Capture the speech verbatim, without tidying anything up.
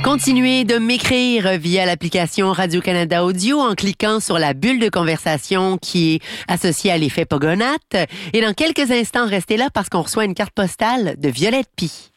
Continuez de m'écrire via l'application Radio-Canada Audio en cliquant sur la bulle de conversation qui est associée à l'effet Pogonath. Et dans quelques instants, restez là parce qu'on reçoit une carte postale de Violette Pie.